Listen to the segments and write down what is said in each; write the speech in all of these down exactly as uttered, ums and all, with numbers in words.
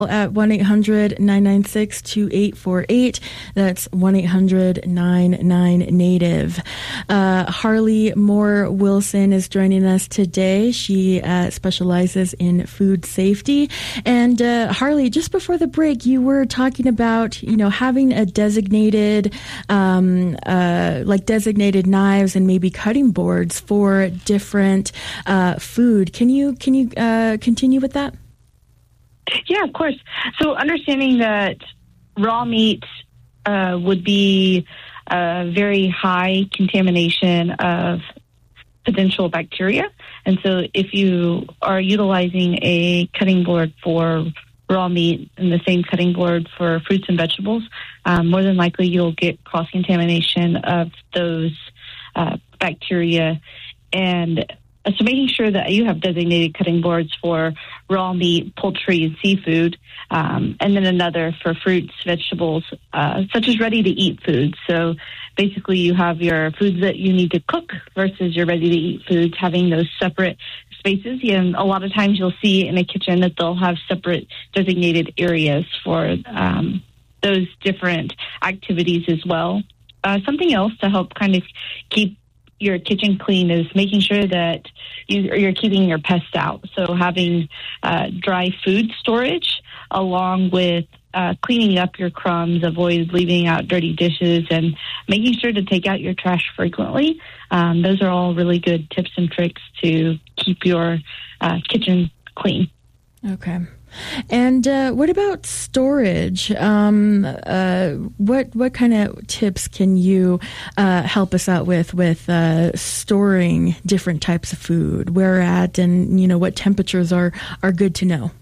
at one eight hundred nine nine six two eight four eight. That's one eight hundred nine nine native. Uh, Harley Moore Wilson is joining us today. She uh, specializes in food safety. And uh, Harley, just before the break, you were talking about, you know, having a designated, um, uh, like designated knives and maybe cutting boards for different uh, food. Can you can you uh, continue with that? Yeah, of course. So understanding that raw meat uh, would be a very high contamination of potential bacteria. And so if you are utilizing a cutting board for raw meat and the same cutting board for fruits and vegetables, um, more than likely you'll get cross-contamination of those uh, bacteria. And so making sure that you have designated cutting boards for raw meat, poultry, and seafood, um, and then another for fruits, vegetables, uh, such as ready-to-eat foods. So basically you have your foods that you need to cook versus your ready-to-eat foods, having those separate spaces. And a lot of times you'll see in a kitchen that they'll have separate designated areas for um, those different activities as well. Uh, something else to help kind of keep your kitchen clean is making sure that you, you're keeping your pests out. So having uh, dry food storage along with uh, cleaning up your crumbs, avoid leaving out dirty dishes, and making sure to take out your trash frequently. Um, those are all really good tips and tricks to keep your uh, kitchen clean. Okay. And uh, what about storage? Um, uh, what what kind of tips can you uh, help us out with with uh, storing different types of food? Where at, and you know what temperatures are are good to know?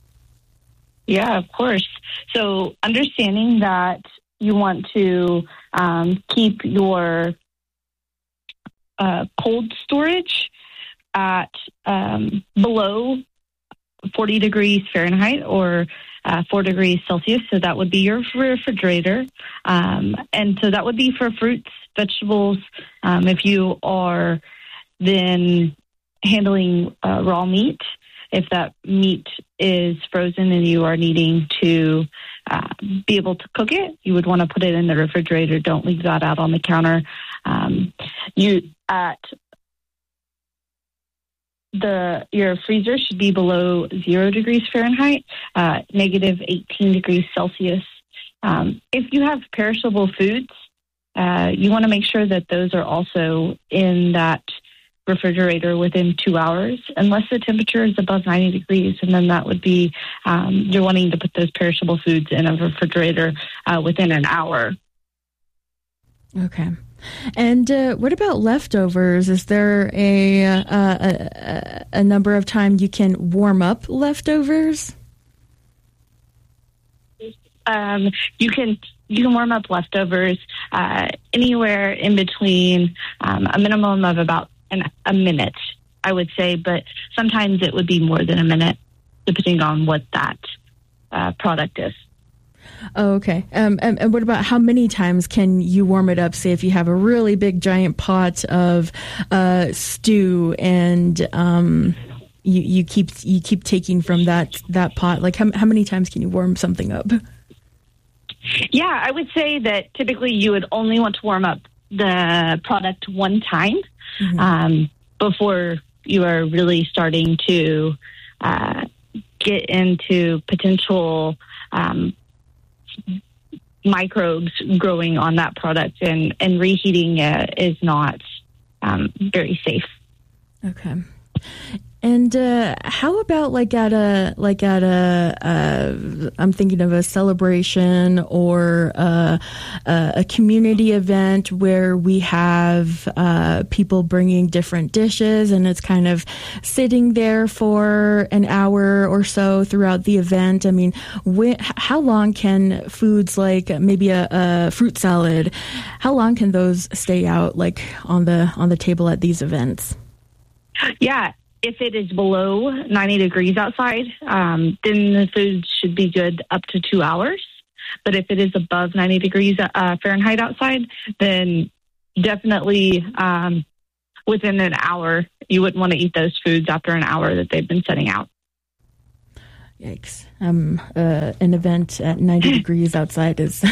Yeah, of course. So understanding that you want to um, keep your uh, cold storage at um, below forty degrees Fahrenheit or uh, four degrees Celsius. So that would be your refrigerator. Um, and so that would be for fruits, vegetables. Um, if you are then handling uh, raw meat, if that meat is frozen and you are needing to uh, be able to cook it, you would want to put it in the refrigerator. Don't leave that out on the counter. Um, you at The your freezer should be below zero degrees Fahrenheit, uh, negative eighteen degrees Celsius. Um, if you have perishable foods, uh, you want to make sure that those are also in that refrigerator within two hours, unless the temperature is above ninety degrees, and then that would be um, you're wanting to put those perishable foods in a refrigerator uh, within an hour. Okay. And uh, what about leftovers? Is there a, uh, a a number of times you can warm up leftovers? Um, you can you can warm up leftovers uh, anywhere in between um, a minimum of about an, a minute, I would say, but sometimes it would be more than a minute, depending on what that uh, product is. Oh, okay. Um, and, and what about how many times can you warm it up? Say if you have a really big giant pot of uh, stew and um, you, you keep you keep taking from that that pot. Like how how many times can you warm something up? Yeah, I would say that typically you would only want to warm up the product one time mm-hmm. um, before you are really starting to uh, get into potential Um, microbes growing on that product, and, and reheating it is not um, very safe. Okay. And uh, how about like at a like at a uh, I'm thinking of a celebration or a, a community event where we have uh, people bringing different dishes, and it's kind of sitting there for an hour or so throughout the event. I mean, wh- how long can foods like maybe a, a fruit salad, how long can those stay out like on the on the table at these events? Yeah. If it is below ninety degrees outside, um, then the food should be good up to two hours. But if it is above ninety degrees uh, Fahrenheit outside, then definitely um, within an hour, you wouldn't want to eat those foods after an hour that they've been setting out. Yikes. Um, uh, an event at ninety degrees outside is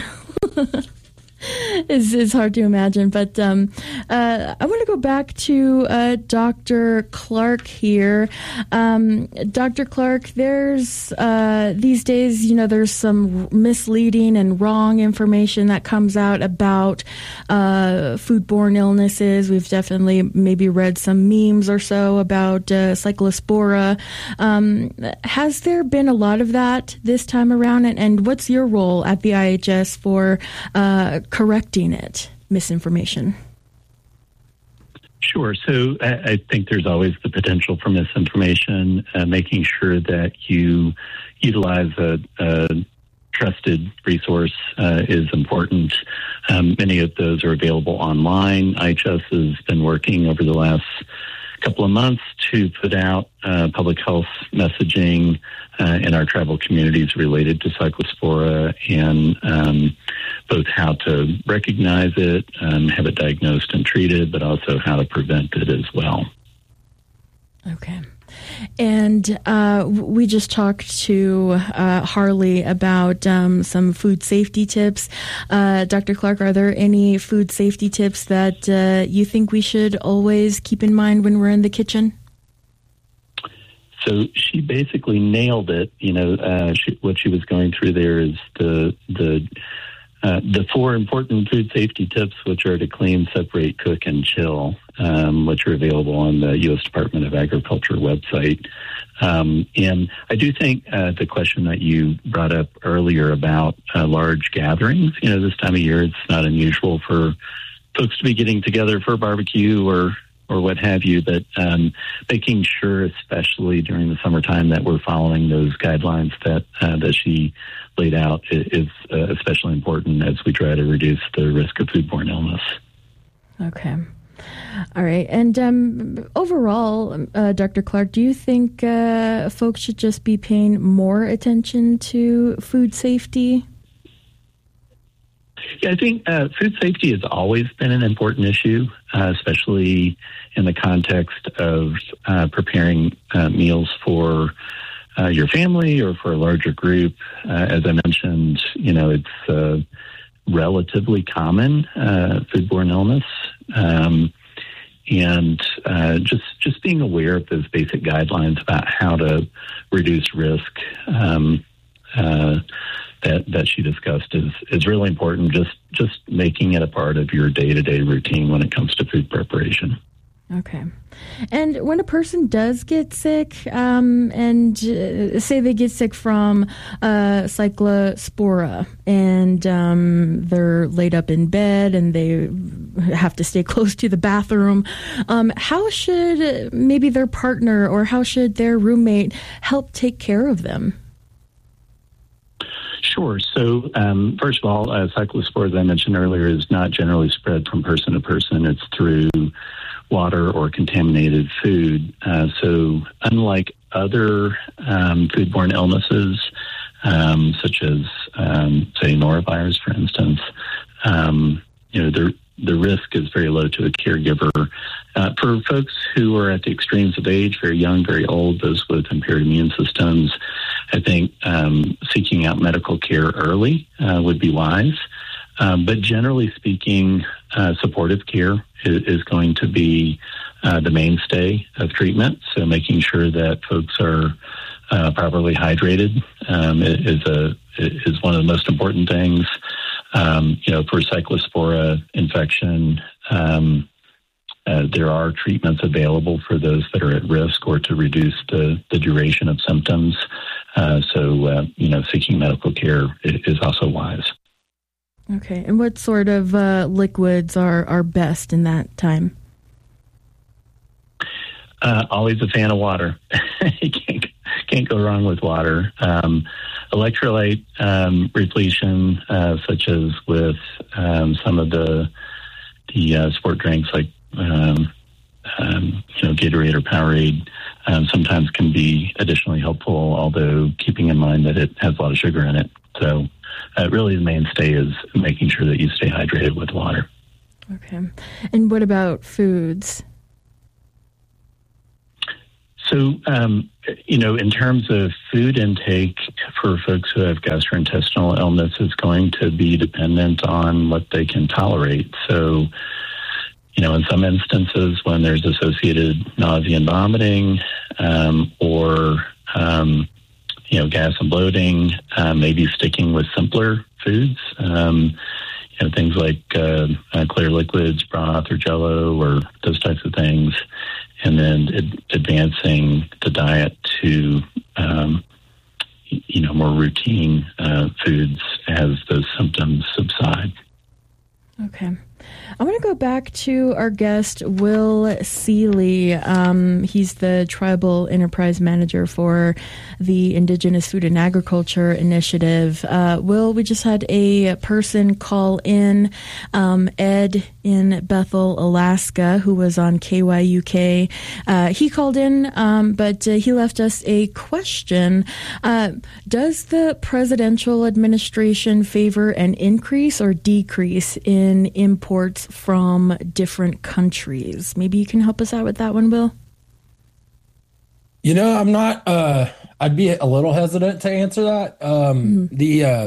is is hard to imagine. But um, uh, I want to go back to uh, Doctor Clark here. Um, Doctor Clark, there's uh, these days, you know, there's some misleading and wrong information that comes out about uh, foodborne illnesses. We've definitely maybe read some memes or so about uh, Cyclospora. Um, has there been a lot of that this time around? And, and what's your role at the I H S for uh, correcting it, misinformation? Sure. So I, I think there's always the potential for misinformation. Uh, making sure that you utilize a, a trusted resource uh, is important. Um, many of those are available online. I H S has been working over the last couple of months to put out uh, public health messaging uh, in our tribal communities related to Cyclospora, and um, both how to recognize it, um, have it diagnosed and treated, but also how to prevent it as well. Okay. And uh, we just talked to uh, Harley about um, some food safety tips. Uh, Doctor Clark, are there any food safety tips that uh, you think we should always keep in mind when we're in the kitchen? So she basically nailed it. You know, uh, she, what she was going through there is the the uh, the four important food safety tips, which are to clean, separate, cook, and chill, um, which are available on the U S Department of Agriculture website. Um, and I do think uh, the question that you brought up earlier about uh, large gatherings, you know, this time of year, it's not unusual for folks to be getting together for a barbecue or or what have you, but um, making sure, especially during the summertime, that we're following those guidelines that uh, that she laid out is uh, especially important as we try to reduce the risk of foodborne illness. Okay. All right. And um, overall, uh, Doctor Clark, do you think uh, folks should just be paying more attention to food safety? Yeah, I think uh, food safety has always been an important issue, uh, especially in the context of uh, preparing uh, meals for uh, your family or for a larger group. Uh, as I mentioned, you know, it's uh, relatively common, uh, foodborne illness. Um, and uh, just just being aware of those basic guidelines about how to reduce risk um, uh, that that she discussed is is really important. Just just making it a part of your day-to-day routine when it comes to food preparation. Okay. And when a person does get sick, um, and uh, say they get sick from uh, Cyclospora, and um, they're laid up in bed and they have to stay close to the bathroom, um, how should maybe their partner or how should their roommate help take care of them? Sure. So, um, first of all, uh, Cyclospora, as I mentioned earlier, is not generally spread from person to person. It's through water or contaminated food. Uh, so, unlike other um, foodborne illnesses, um, such as, um, say, norovirus, for instance, um, you know, the the risk is very low to a caregiver. Uh, for folks who are at the extremes of age, very young, very old, those with impaired immune systems, I think um, seeking out medical care early uh, would be wise. Um, but generally speaking, uh, supportive care is, is going to be uh, the mainstay of treatment. So making sure that folks are uh, properly hydrated um, is a is one of the most important things. Um, you know, for Cyclospora infection, um, uh, there are treatments available for those that are at risk or to reduce the, the duration of symptoms. Uh, so, uh, you know, seeking medical care is also wise. Okay. And what sort of uh, liquids are, are best in that time? Uh, always a fan of water. You can't, can't go wrong with water. Um, electrolyte um, repletion, uh, such as with um, some of the the uh, sport drinks like um, um, you know Gatorade or Powerade, um, sometimes can be additionally helpful. Although keeping in mind that it has a lot of sugar in it, so uh, really the mainstay is making sure that you stay hydrated with water. Okay. And what about foods? So, um, you know, in terms of food intake for folks who have gastrointestinal illness is going to be dependent on what they can tolerate. So, you know, in some instances when there's associated nausea and vomiting um, or, um, you know, gas and bloating, uh, maybe sticking with simpler foods, um, you know, things like uh, uh, clear liquids, broth or jello or those types of things. And then ad- advancing the diet to, um, you know, more routine uh, foods as those symptoms subside. Okay. I want to go back to our guest, Will Seeley. Um, he's the Tribal Enterprise Manager for the Indigenous Food and Agriculture Initiative. Uh, Will, we just had a person call in, um, Ed in Bethel, Alaska, who was on K Y U K. Uh, he called in, um, but uh, he left us a question. Uh, does the presidential administration favor an increase or decrease in imports from different countries? Maybe you can help us out with that one, Will? You know, I'm not, uh, I'd be a little hesitant to answer that. Um, mm-hmm. The, uh,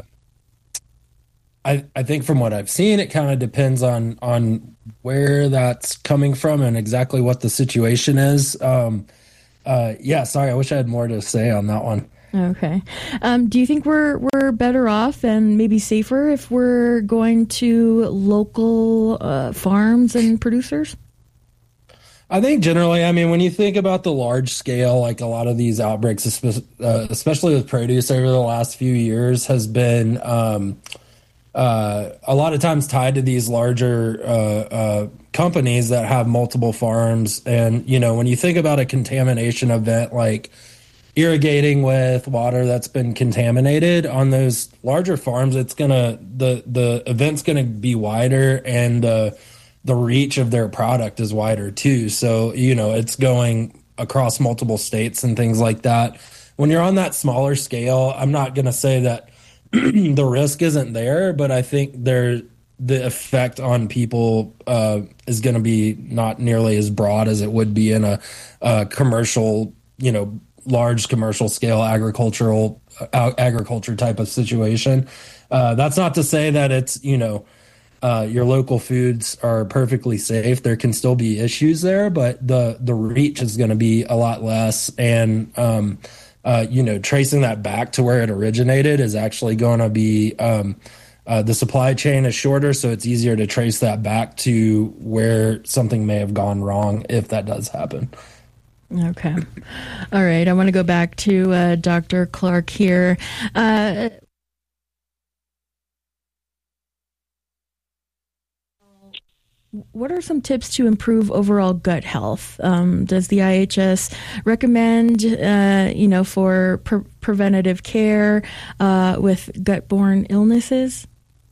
I, I think from what I've seen, it kind of depends on, on where that's coming from and exactly what the situation is. Um, uh, yeah, sorry, I wish I had more to say on that one. Okay. Um, do you think we're we're better off and maybe safer if we're going to local uh, farms and producers? I think generally, I mean, when you think about the large scale, like a lot of these outbreaks, especially with produce over the last few years, has been um, uh, a lot of times tied to these larger uh, uh, companies that have multiple farms. And, you know, when you think about a contamination event like irrigating with water that's been contaminated on those larger farms, it's gonna the the event's gonna be wider, and the the reach of their product is wider too. So, you know, it's going across multiple states and things like that. When you're on that smaller scale, I'm not gonna say that the risk isn't there, but I think there the effect on people uh, is gonna be not nearly as broad as it would be in a, a commercial, you know, large commercial scale agricultural uh, agriculture type of situation. Uh, that's not to say that it's, you know, uh, your local foods are perfectly safe. There can still be issues there, but the, the reach is going to be a lot less. And, um, uh, you know, tracing that back to where it originated is actually going to be, um, uh, the supply chain is shorter, so it's easier to trace that back to where something may have gone wrong if that does happen. Okay. All right. I want to go back to uh, Doctor Clark here. Uh, what are some tips to improve overall gut health? Um, does the I H S recommend, uh, you know, for pre- preventative care uh, with gut-borne illnesses?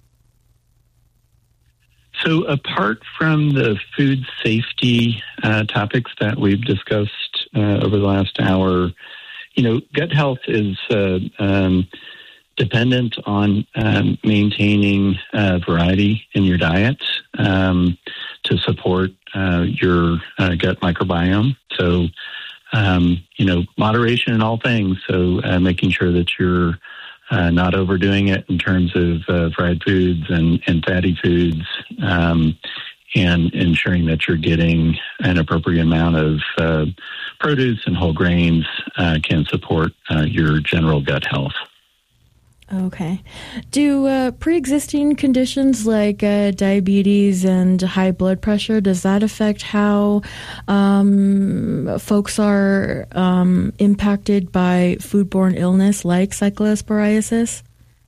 So apart from the food safety uh, topics that we've discussed uh, over the last hour, you know, gut health is uh, um, dependent on um, maintaining uh, variety in your diet um, to support uh, your uh, gut microbiome. So, um, you know, moderation in all things. So uh, making sure that you're Uh, not overdoing it in terms of uh, fried foods and, and fatty foods, um, and ensuring that you're getting an appropriate amount of uh, produce and whole grains uh, can support uh, your general gut health. Okay. Do uh, pre-existing conditions like uh, diabetes and high blood pressure, does that affect how um, folks are um, impacted by foodborne illness like cyclosporiasis?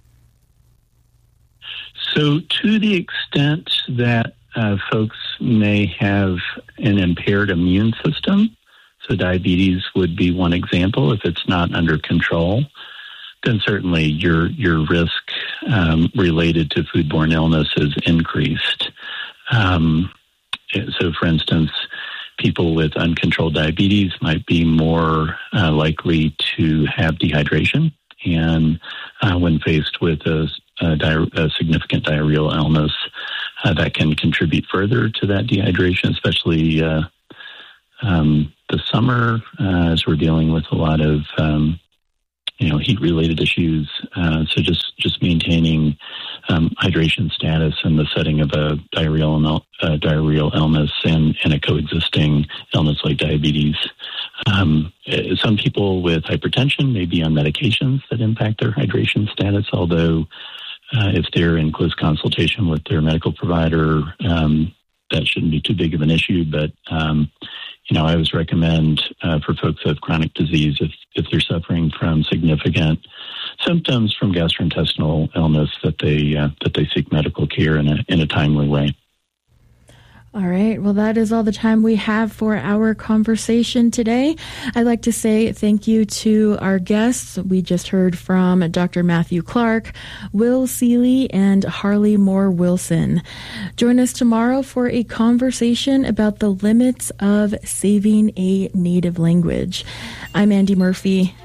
So to the extent that uh, folks may have an impaired immune system, so diabetes would be one example if it's not under control, then certainly your your risk um, related to foodborne illness is increased. Um, so, for instance, people with uncontrolled diabetes might be more uh, likely to have dehydration, and uh, when faced with a, a, di- a significant diarrheal illness, uh, that can contribute further to that dehydration, especially uh, um, the summer, uh, as we're dealing with a lot of um, you know heat-related issues. Uh, so just just maintaining um, hydration status in the setting of a diarrheal uh, diarrheal illness and, and a coexisting illness like diabetes. Um, some people with hypertension may be on medications that impact their hydration status, although uh, if they're in close consultation with their medical provider, um, that shouldn't be too big of an issue. But, um, you know, I always recommend uh, for folks who have chronic disease, if, if they're suffering from significant symptoms from gastrointestinal illness, that they uh, that they seek medical care in a in a timely way. All right. Well, that is all the time we have for our conversation today. I'd like to say thank you to our guests. We just heard from Doctor Matthew Clark, Will Seeley, and Harley Moore Wilson. Join us tomorrow for a conversation about the limits of saving a native language. I'm Andy Murphy.